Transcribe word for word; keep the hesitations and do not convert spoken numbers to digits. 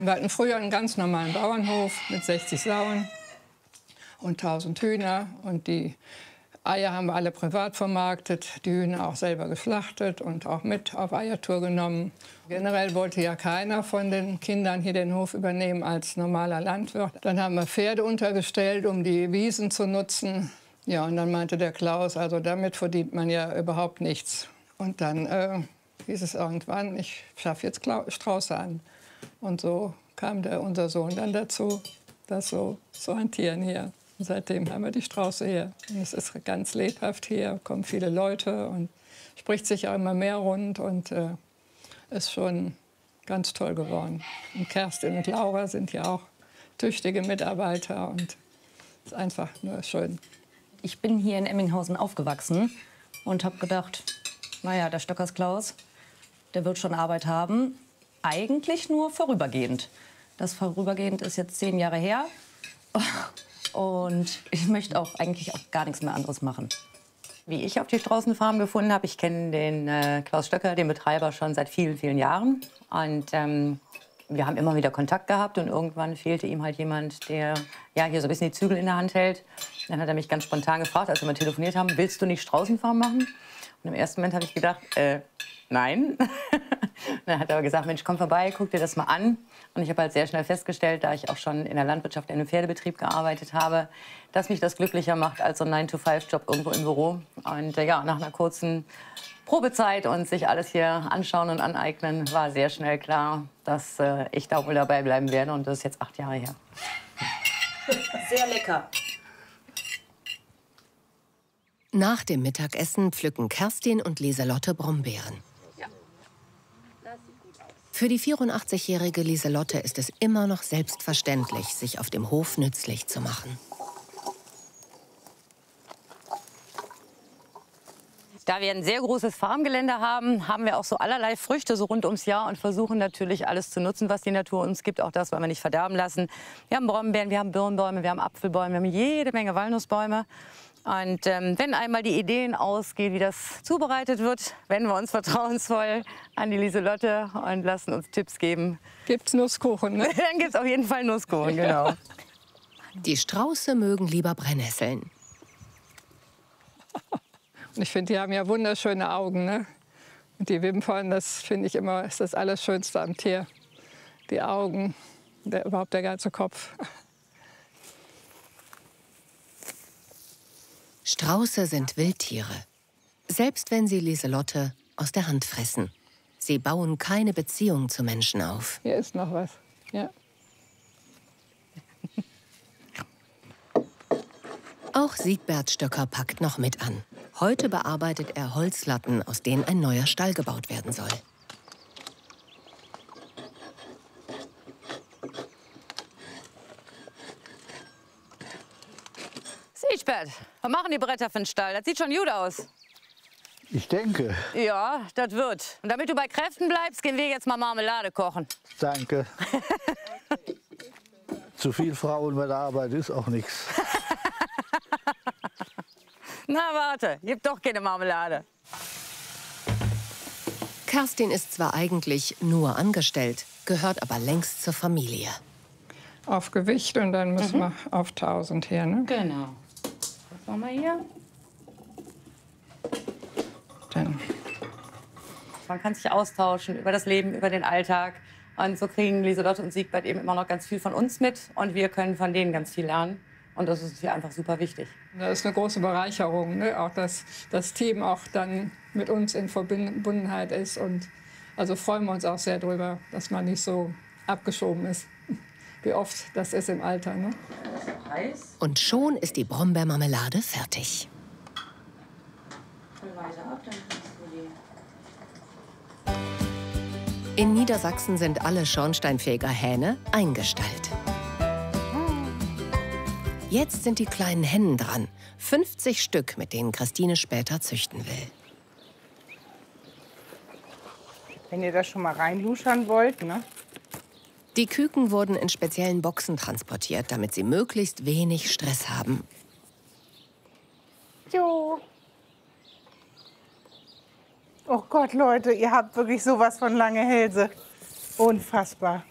Wir hatten früher einen ganz normalen Bauernhof mit sechzig Sauen und tausend Hühner. Und die Eier haben wir alle privat vermarktet, die Hühner auch selber geschlachtet und auch mit auf Eiertour genommen. Generell wollte ja keiner von den Kindern hier den Hof übernehmen als normaler Landwirt. Dann haben wir Pferde untergestellt, um die Wiesen zu nutzen. Ja, und dann meinte der Klaus, also damit verdient man ja überhaupt nichts. Und dann äh, hieß es irgendwann, ich schaffe jetzt Kla Strauße an. Und so kam der, unser Sohn dann dazu, das so zu hantieren hier. Und seitdem haben wir die Strauße hier. Und es ist ganz lebhaft hier, kommen viele Leute und spricht sich auch immer mehr rund und äh, ist schon ganz toll geworden. Und Kerstin und Laura sind ja auch tüchtige Mitarbeiter und es ist einfach nur schön. Ich bin hier in Emminghausen aufgewachsen und habe gedacht, naja, der Stöckers Klaus, der wird schon Arbeit haben. Eigentlich nur vorübergehend. Das vorübergehend ist jetzt zehn Jahre her. Und ich möchte auch eigentlich auch gar nichts mehr anderes machen. Wie ich auf die Straußenfarm gefunden habe, ich kenne den äh, Klaus Stöcker, den Betreiber, schon seit vielen, vielen Jahren. Und ähm, wir haben immer wieder Kontakt gehabt und irgendwann fehlte ihm halt jemand, der ja, hier so ein bisschen die Zügel in der Hand hält. Dann hat er mich ganz spontan gefragt, als wir mal telefoniert haben, willst du nicht Straußenfarm machen? Und im ersten Moment habe ich gedacht, äh, nein. Dann hat er aber gesagt, Mensch, komm vorbei, guck dir das mal an. Und ich habe halt sehr schnell festgestellt, da ich auch schon in der Landwirtschaft in einem Pferdebetrieb gearbeitet habe, dass mich das glücklicher macht als so ein nine to five Job irgendwo im Büro. Und äh, ja, nach einer kurzen Probezeit und sich alles hier anschauen und aneignen, war sehr schnell klar, dass äh, ich da wohl dabei bleiben werde. Und das ist jetzt acht Jahre her. Sehr lecker. Nach dem Mittagessen pflücken Kerstin und Lieselotte Brombeeren. Für die vierundachtzigjährige Lieselotte ist es immer noch selbstverständlich, sich auf dem Hof nützlich zu machen. Da wir ein sehr großes Farmgelände haben, haben wir auch so allerlei Früchte so rund ums Jahr und versuchen natürlich alles zu nutzen, was die Natur uns gibt. Auch das wollen wir nicht verderben lassen. Wir haben Brombeeren, wir haben Birnbäume, wir haben Apfelbäume, wir haben jede Menge Walnussbäume. Und ähm, wenn einmal die Ideen ausgehen, wie das zubereitet wird, wenden wir uns vertrauensvoll an die Lieselotte und lassen uns Tipps geben. Gibt's Nusskuchen, ne? Dann gibt's auf jeden Fall Nusskuchen, genau. Die Strauße mögen lieber Brennnesseln. Und ich finde, die haben ja wunderschöne Augen, ne? Und die Wimpern, das finde ich immer, ist das Allerschönste am Tier. Die Augen, der, überhaupt der ganze Kopf. Strauße sind Wildtiere. Selbst wenn sie Lieselotte aus der Hand fressen. Sie bauen keine Beziehung zu Menschen auf. Hier ist noch was, ja. Auch Siegbert Stöcker packt noch mit an. Heute bearbeitet er Holzlatten, aus denen ein neuer Stall gebaut werden soll. Siegbert, was machen die Bretter für den Stall? Das sieht schon gut aus. Ich denke. Ja, das wird. Und damit du bei Kräften bleibst, gehen wir jetzt mal Marmelade kochen. Danke. Zu viel Frauen bei der Arbeit ist auch nichts. Na warte, gibt doch keine Marmelade. Kerstin ist zwar eigentlich nur angestellt, gehört aber längst zur Familie. Auf Gewicht und dann müssen mhm. wir auf tausend her, ne? Genau. Was machen wir hier? Dann. Man kann sich austauschen über das Leben, über den Alltag. Und so kriegen Lieselotte und Siegbert eben immer noch ganz viel von uns mit. Und wir können von denen ganz viel lernen. Und das ist hier einfach super wichtig. Das ist eine große Bereicherung, ne? Auch dass das Team auch dann mit uns in Verbundenheit ist. Und also freuen wir uns auch sehr darüber, dass man nicht so abgeschoben ist, wie oft das ist im Alter. Ne? Und schon ist die Brombeermarmelade fertig. In Niedersachsen sind alle Schornsteinfeger-Hähne eingestallt. Jetzt sind die kleinen Hennen dran. fünfzig Stück, mit denen Christine später züchten will. Wenn ihr das schon mal reinluschern wollt, ne? Die Küken wurden in speziellen Boxen transportiert, damit sie möglichst wenig Stress haben. Jo. Oh Gott, Leute, ihr habt wirklich sowas von lange Hälse. Unfassbar.